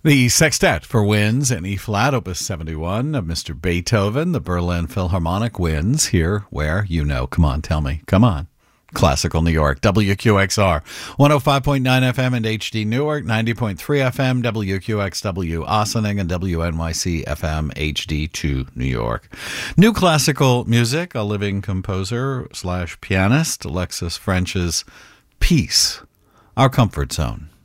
The Sextet for Winds in E-flat, Opus 71 of Mr. Beethoven. The Berlin Philharmonic Winds here, where, you know, come on, tell me, come on. Classical New York, WQXR, 105.9 FM and HD Newark, 90.3 FM, WQXW Ossining, and WNYC FM HD2 New York. New classical music, a living composer / pianist, Alexis French's Peace, Our Comfort Zone.